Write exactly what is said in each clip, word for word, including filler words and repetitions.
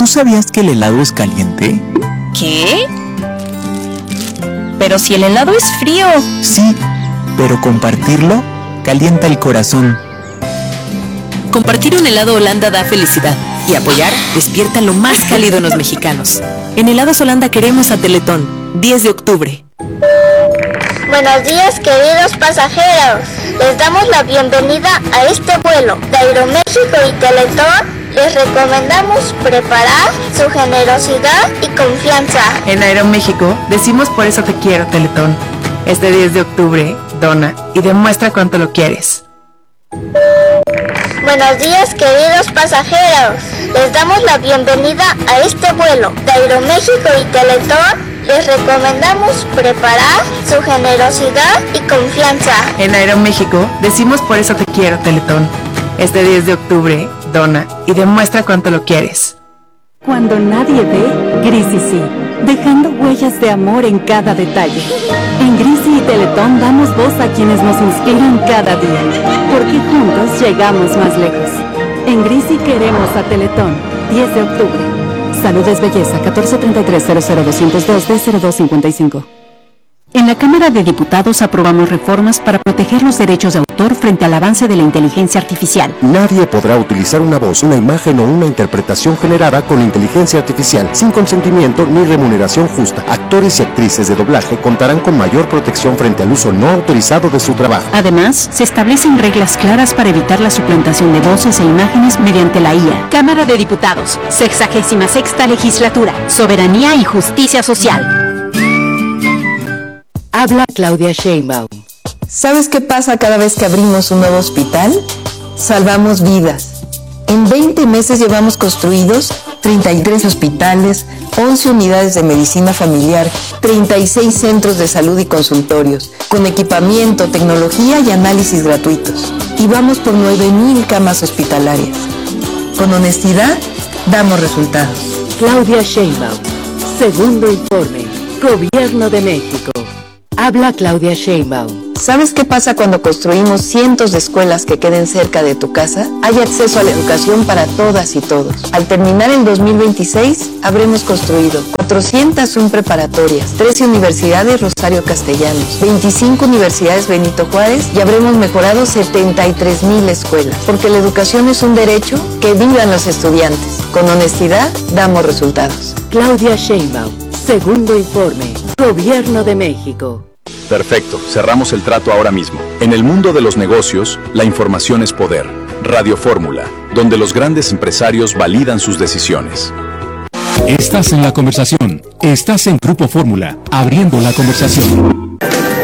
sabías que el helado es caliente? ¿Qué? Pero si el helado es frío. Sí, pero compartirlo calienta el corazón. Compartir un helado Holanda da felicidad y apoyar despierta lo más cálido en los mexicanos. En Helados Holanda queremos a Teletón, diez de octubre. Buenos días, queridos pasajeros. Les damos la bienvenida a este vuelo de Aeroméxico y Teletón. Les recomendamos preparar su generosidad y confianza. En Aeroméxico decimos por eso te quiero, Teletón. Este diez de octubre, dona y demuestra cuánto lo quieres. Buenos días, queridos pasajeros. Les damos la bienvenida a este vuelo de Aeroméxico y Teletón. Les recomendamos preparar su generosidad y confianza. En Aeroméxico decimos por eso te quiero, Teletón. Este diez de octubre, dona y demuestra cuánto lo quieres. Cuando nadie ve, Grisi sí, dejando huellas de amor en cada detalle. En Grisi y Teletón damos voz a quienes nos inspiran cada día, porque juntos llegamos más lejos. En Grisi queremos a Teletón, diez de octubre. Salud es belleza, catorce treinta y tres cero cero doscientos dos D cero dos cincuenta y cinco. En la Cámara de Diputados aprobamos reformas para proteger los derechos de autor frente al avance de la inteligencia artificial. Nadie podrá utilizar una voz, una imagen o una interpretación generada con inteligencia artificial sin consentimiento ni remuneración justa. Actores y actrices de doblaje contarán con mayor protección frente al uso no autorizado de su trabajo. Además, se establecen reglas claras para evitar la suplantación de voces e imágenes mediante la I A. Cámara de Diputados, sexagésima sexta legislatura, soberanía y justicia social. Habla Claudia Sheinbaum. ¿Sabes qué pasa cada vez que abrimos un nuevo hospital? Salvamos vidas. En veinte meses llevamos construidos treinta y tres hospitales, once unidades de medicina familiar, treinta y seis centros de salud y consultorios, con equipamiento, tecnología y análisis gratuitos. Y vamos por nueve mil camas hospitalarias. Con honestidad, damos resultados. Claudia Sheinbaum. Segundo informe. Gobierno de México. Habla Claudia Sheinbaum. ¿Sabes qué pasa cuando construimos cientos de escuelas que queden cerca de tu casa? Hay acceso a la educación para todas y todos. Al terminar en dos mil veintiséis, habremos construido cuatrocientas uno preparatorias, trece universidades Rosario Castellanos, veinticinco universidades Benito Juárez y habremos mejorado setenta y tres mil escuelas. Porque la educación es un derecho, que vivan los estudiantes. Con honestidad, damos resultados. Claudia Sheinbaum. Segundo informe. Gobierno de México. Perfecto, cerramos el trato ahora mismo. En el mundo de los negocios, la información es poder. Radio Fórmula, donde los grandes empresarios validan sus decisiones. Estás en la conversación. Estás en Grupo Fórmula, abriendo la conversación.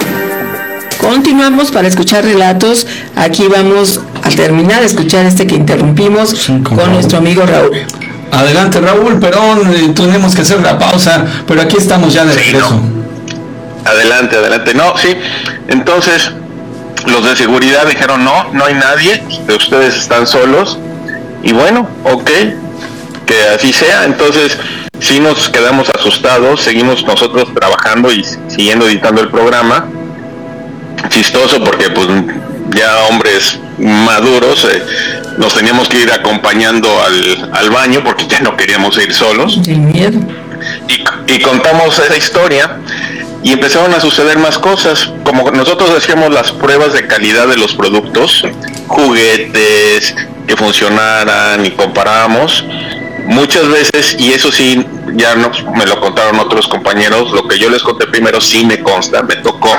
Continuamos para escuchar relatos. Aquí vamos a terminar de escuchar este que interrumpimos sí, con Raúl. Nuestro amigo Raúl. Adelante, Raúl, perdón, eh, tenemos que hacer la pausa, pero aquí estamos ya de regreso. Sí, no. Adelante, adelante. No, sí. Entonces, los de seguridad dijeron, no, no hay nadie, ustedes están solos. Y bueno, ok, que así sea. Entonces, sí nos quedamos asustados, seguimos nosotros trabajando y siguiendo editando el programa. Chistoso porque, pues, ya hombres maduros, eh, nos teníamos que ir acompañando al, al baño porque ya no queríamos ir solos. Sin miedo. Y, y contamos esa historia. Y empezaron a suceder más cosas, como nosotros hacíamos las pruebas de calidad de los productos, juguetes, que funcionaran y comparábamos, muchas veces, y eso sí, ya no, me lo contaron otros compañeros, lo que yo les conté primero sí me consta, me tocó,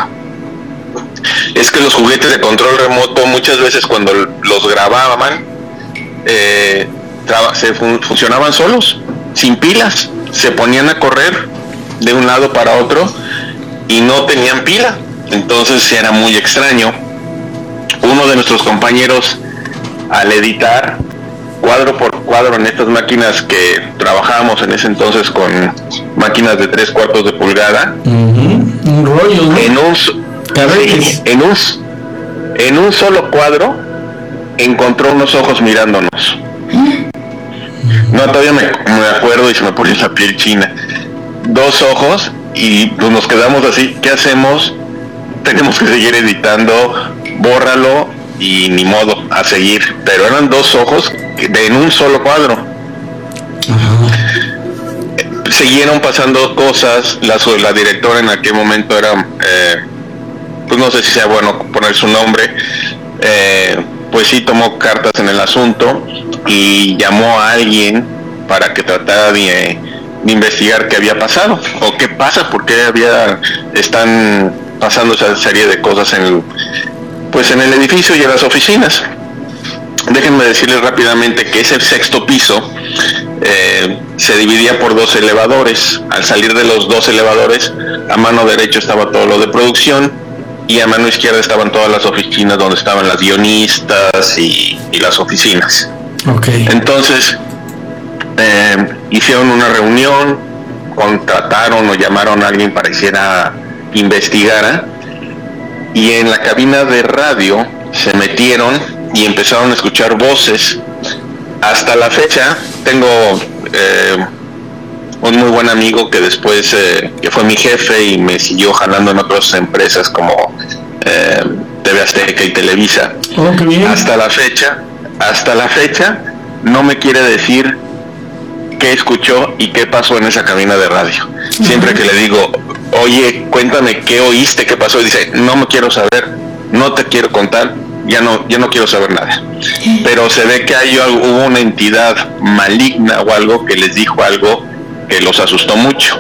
es que los juguetes de control remoto muchas veces cuando los grababan, eh, traba, se fun- funcionaban solos, sin pilas, se ponían a correr de un lado para otro, y no tenían pila, entonces era muy extraño. Uno de nuestros compañeros, al editar cuadro por cuadro en estas máquinas que trabajábamos en ese entonces con máquinas de tres cuartos de pulgada, uh-huh. un rollo, ¿no? en un sí, en un en un solo cuadro encontró unos ojos mirándonos. No, todavía me, me acuerdo y se me pone la piel china. Dos ojos. Y pues nos quedamos así, ¿qué hacemos? Tenemos que seguir editando, bórralo y ni modo, a seguir. Pero eran dos ojos de, en un solo cuadro. Ajá. siguieron pasando cosas. La, la directora en aquel momento era, eh, pues no sé si sea bueno poner su nombre, eh, pues sí tomó cartas en el asunto y llamó a alguien para que tratara de, de investigar qué había pasado o qué pasa, por qué había están pasando esa serie de cosas en el, pues en el edificio y en las oficinas. Déjenme decirles rápidamente que ese sexto piso eh, se dividía por dos elevadores. Al salir de los dos elevadores, a mano derecha estaba todo lo de producción y a mano izquierda estaban todas las oficinas donde estaban las guionistas y, y las oficinas. Okay. Entonces, eh, hicieron una reunión, contrataron o llamaron a alguien para que hiciera, investigara, y en la cabina de radio se metieron y empezaron a escuchar voces. Hasta la fecha tengo eh, un muy buen amigo que después eh, que fue mi jefe y me siguió jalando en otras empresas como eh, T V Azteca y Televisa. Oh, qué bien. Hasta la fecha, hasta la fecha no me quiere decir qué escuchó y qué pasó en esa cabina de radio. Uh-huh. Siempre que le digo, oye, cuéntame qué oíste, qué pasó, y dice, no me quiero saber, no te quiero contar, ya no, ya no quiero saber nada. Pero se ve que hay, hubo una entidad maligna o algo que les dijo algo que los asustó mucho.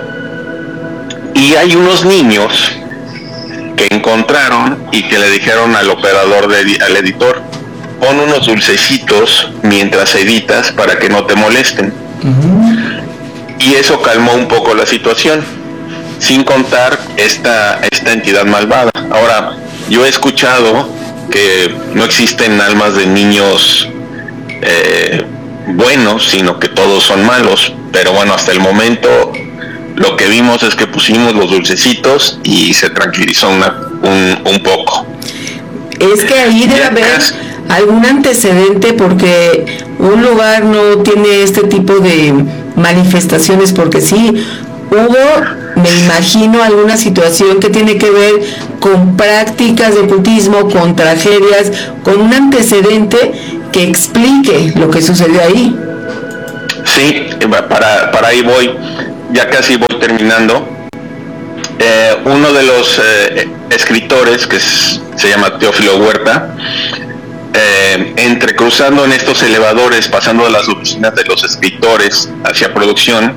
Y hay unos niños que encontraron y que le dijeron al operador, de, al editor, pon unos dulcecitos mientras editas para que no te molesten. Uh-huh. Y eso calmó un poco la situación, sin contar esta, esta entidad malvada. Ahora, yo he escuchado que no existen almas de niños eh, buenos, sino que todos son malos, pero bueno, hasta el momento lo que vimos es que pusimos los dulcecitos y se tranquilizó una, un, un poco. Es que ahí debe haber algún antecedente, porque un lugar no tiene este tipo de manifestaciones, porque sí hubo, me imagino, alguna situación que tiene que ver con prácticas de ocultismo, con tragedias, con un antecedente que explique lo que sucedió ahí. Sí, para, para ahí voy, ya casi voy terminando. Eh, uno de los eh, escritores, que es, se llama Teófilo Huerta, eh, entrecruzando en estos elevadores, pasando de las oficinas de los escritores hacia producción,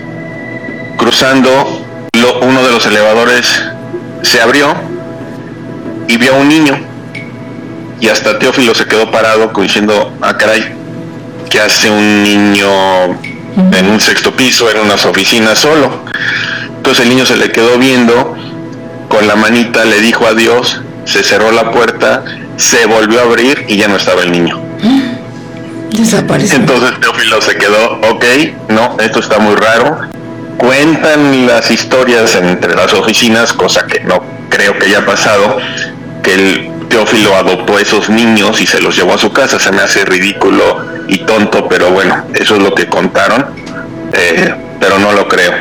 cruzando lo, uno de los elevadores se abrió y vio a un niño, y hasta Teófilo se quedó parado diciendo, ah caray, ¿qué hace un niño en un sexto piso, en unas oficinas solo? Entonces el niño se le quedó viendo, con la manita le dijo adiós, se cerró la puerta, se volvió a abrir y ya no estaba el niño. Desapareció. Entonces Teófilo se quedó, ok, no, esto está muy raro. Cuentan las historias entre las oficinas, cosa que no creo que haya pasado, que el Teófilo adoptó a esos niños y se los llevó a su casa. Se me hace ridículo y tonto, pero bueno, eso es lo que contaron, eh, pero no lo creo.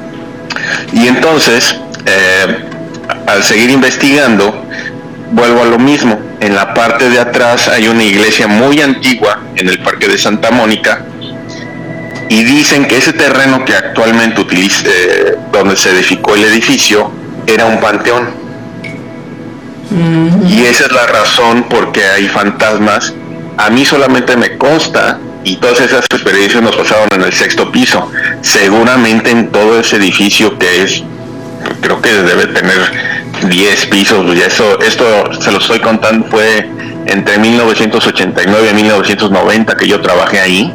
Y entonces, eh, al seguir investigando, vuelvo a lo mismo. En la parte de atrás hay una iglesia muy antigua en el Parque de Santa Mónica, y dicen que ese terreno que actualmente utiliza, eh, donde se edificó el edificio, era un panteón. Mm-hmm. Y esa es la razón por qué hay fantasmas. A mí solamente me consta, y todas esas experiencias nos pasaron en el sexto piso. Seguramente en todo ese edificio, que es, creo que debe tener diez pisos, y eso, esto se lo estoy contando, fue entre mil novecientos ochenta y nueve y mil novecientos noventa que yo trabajé ahí.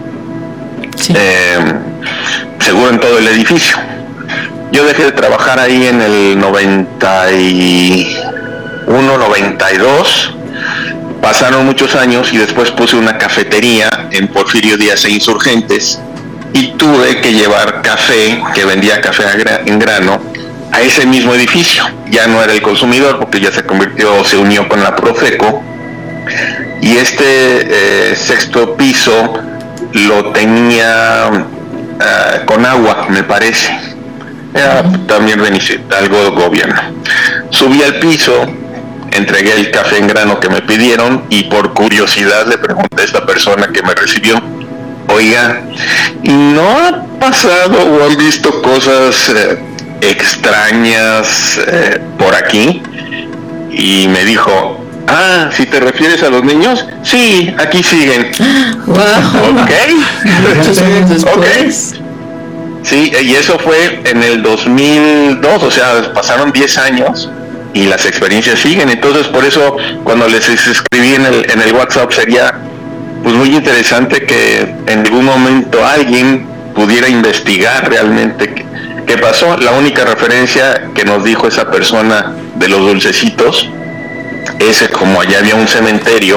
Sí. Eh, seguro en todo el edificio. Yo dejé de trabajar ahí en el noventa y uno, noventa y dos. Pasaron muchos años y después puse una cafetería en Porfirio Díaz e Insurgentes, y tuve que llevar café, que vendía café en grano, a ese mismo edificio. Ya no era el consumidor, porque ya se convirtió, se unió con la Profeco, y este eh, sexto piso lo tenía uh, con agua, me parece. Era también algo del gobierno. Subí al piso, entregué el café en grano que me pidieron, y por curiosidad le pregunté a esta persona que me recibió, oiga, ¿no ha pasado o han visto cosas eh, extrañas eh, por aquí? Y me dijo, ah, si te refieres a los niños, sí, aquí siguen. Wow. Ok. Muchos años después. Okay. Sí, y eso fue en el dos mil dos, o sea, pasaron diez años y las experiencias siguen. Entonces, por eso, cuando les escribí en el, en el WhatsApp, sería pues muy interesante que en algún momento alguien pudiera investigar realmente qué, qué pasó. La única referencia que nos dijo esa persona de los dulcecitos es que como allá había un cementerio,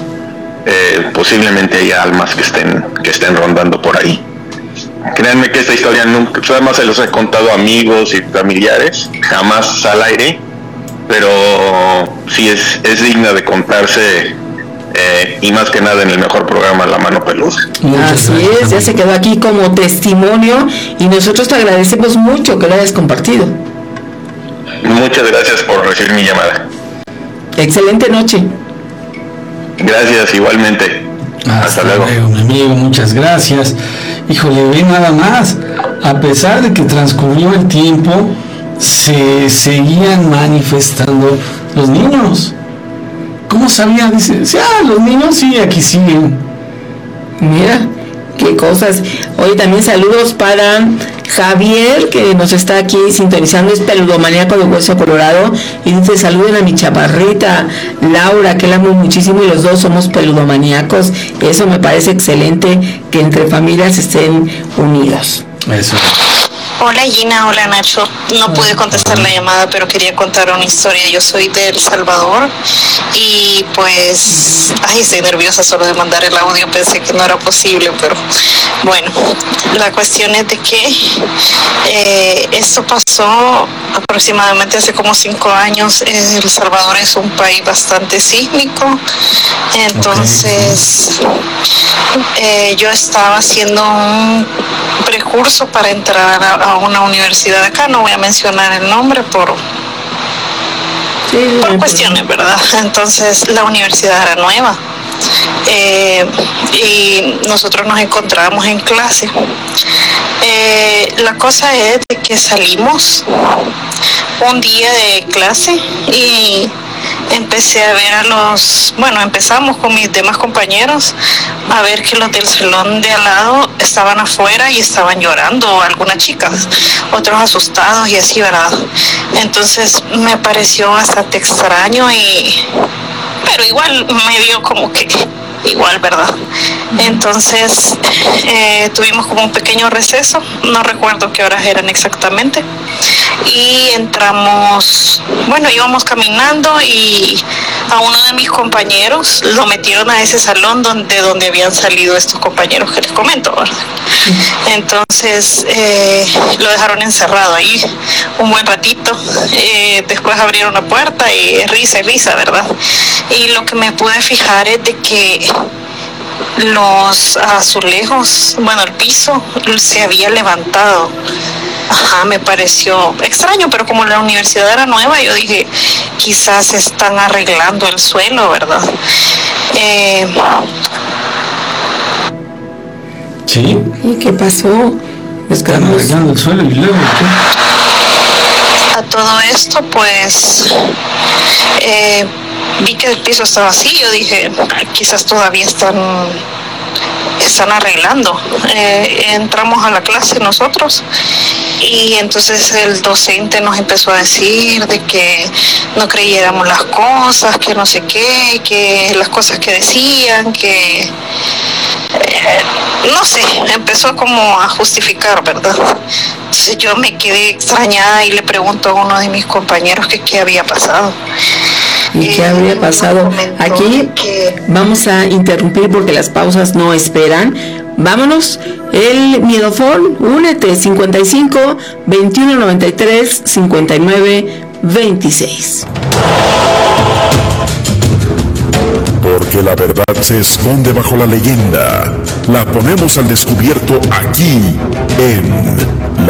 eh, posiblemente haya almas que estén que estén rondando por ahí. Créanme que esta historia nunca, además se los he contado a amigos y familiares, jamás al aire, pero sí es, es digna de contarse, eh, y más que nada en el mejor programa, La Mano Peluda. Así es, ya se quedó aquí como testimonio y nosotros te agradecemos mucho que lo hayas compartido. Muchas gracias por recibir mi llamada. Excelente noche. Gracias, igualmente. Hasta, Hasta luego. luego, mi amigo, muchas gracias. Híjole, ve nada más, a pesar de que transcurrió el tiempo, se seguían manifestando los niños. ¿Cómo sabía? Dice, ah, los niños sí, aquí siguen. Mira, qué cosas. Hoy también saludos para Javier, que nos está aquí sintonizando, es peludomaníaco de Hueso Colorado, y dice, saluden a mi chaparrita Laura, que la amo muchísimo, y los dos somos peludomaníacos. Eso me parece excelente, que entre familias estén unidos. Eso. Hola Gina, hola Nacho. No pude contestar la llamada, pero quería contar una historia. Yo soy de El Salvador y pues, ay, estoy nerviosa solo de mandar el audio. Pensé que no era posible, pero bueno, la cuestión es de que eh, esto pasó aproximadamente hace como cinco años. El Salvador es un país bastante sísmico, entonces eh, yo estaba haciendo un precurso para entrar a, a una universidad acá, no voy a mencionar el nombre por, sí, por cuestiones, ¿verdad? Entonces la universidad era nueva, eh, y nosotros nos encontrábamos en clase. Eh, la cosa es de que salimos un día de clase y empecé a ver a los, bueno, empezamos con mis demás compañeros a ver que los del salón de al lado estaban afuera y estaban llorando, algunas chicas, otros asustados y así, ¿verdad? Entonces me pareció bastante extraño y, pero igual me dio como que igual, ¿verdad? Entonces eh, tuvimos como un pequeño receso, no recuerdo qué horas eran exactamente, y entramos, bueno, íbamos caminando y a uno de mis compañeros lo metieron a ese salón donde, donde habían salido estos compañeros que les comento, ¿verdad? Entonces eh, lo dejaron encerrado ahí un buen ratito, eh, después abrieron la puerta y risa y risa, ¿verdad? Y lo que me pude fijar es de que los azulejos, bueno, el piso se había levantado. Ajá, me pareció extraño, pero como la universidad era nueva, yo dije, quizás están arreglando el suelo, ¿verdad? Eh... Sí. ¿Y qué pasó? Están arreglando el suelo y luego, ¿qué? A todo esto, pues, eh, vi que el piso estaba así, yo dije, quizás todavía están... están arreglando. Eh, entramos a la clase nosotros y entonces el docente nos empezó a decir de que no creyéramos las cosas, que no sé qué, que las cosas que decían, que eh, no sé, empezó como a justificar, ¿verdad? Entonces yo me quedé extrañada y le pregunto a uno de mis compañeros que qué había pasado. ¿Y qué habría pasado? Aquí vamos a interrumpir porque las pausas no esperan. Vámonos, el Miedofón, únete, cincuenta y cinco, veintiuno noventa y tres, cincuenta y nueve, veintiséis. Porque la verdad se esconde bajo la leyenda. La ponemos al descubierto aquí en